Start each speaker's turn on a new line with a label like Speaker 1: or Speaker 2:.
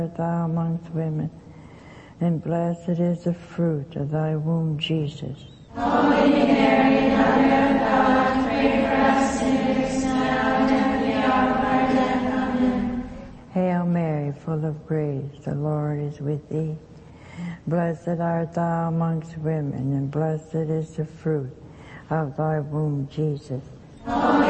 Speaker 1: art thou amongst women, and blessed is the fruit of thy womb, Jesus.
Speaker 2: Holy Mary, Mother of God, pray for us sinners, now and at the hour of our death. Amen.
Speaker 1: Hail Mary, full of grace, the Lord is with thee. Blessed art thou amongst women, and blessed is the fruit of thy womb, Jesus.
Speaker 2: Holy